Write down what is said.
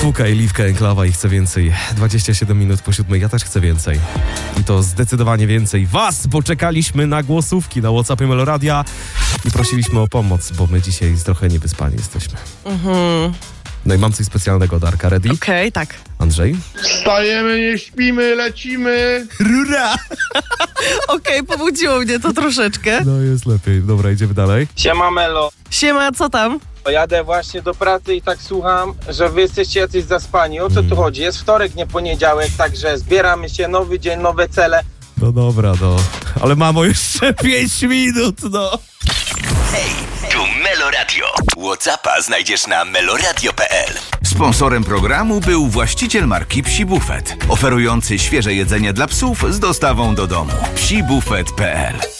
Kuka i Liwka Enklawa i chcę więcej. 27 minut po 7. Ja też chcę więcej. I to zdecydowanie więcej was, bo czekaliśmy na głosówki na WhatsAppie Meloradia i prosiliśmy o pomoc, bo my dzisiaj trochę niewyspani jesteśmy. No i mam coś specjalnego, Darka. Ready? Okej, tak. Andrzej? Wstajemy, nie śpimy, lecimy. Rura! Okej, pobudziło mnie to troszeczkę. No jest lepiej. Dobra, idziemy dalej. Siema Melo, Siema, co tam? jadę właśnie do pracy i tak słucham, że wy jesteście jacyś zaspani. O co tu chodzi? Jest wtorek, nie poniedziałek, także zbieramy się, nowy dzień, nowe cele. No dobra, no. Ale mamo, jeszcze 5 minut, no. Hej, tu Meloradio. WhatsAppa znajdziesz na meloradio.pl. Sponsorem programu był właściciel marki Psi Buffet, oferujący świeże jedzenie dla psów z dostawą do domu. psibufet.pl